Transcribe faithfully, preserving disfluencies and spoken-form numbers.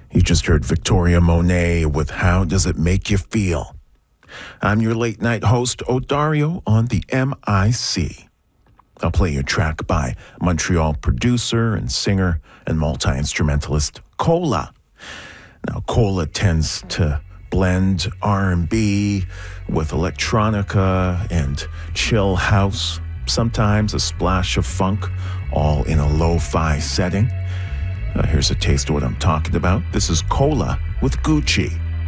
You just heard Victoria Monet with How Does It Make You Feel? I'm your late night host, Odario, on the M I C. I'll play you a track by Montreal producer and singer and multi-instrumentalist Cola. Now, Cola tends to blend R and B with electronica and chill house, sometimes a splash of funk, all in a lo-fi setting. Uh, here's a taste of what I'm talking about. This is Cola with Gucci.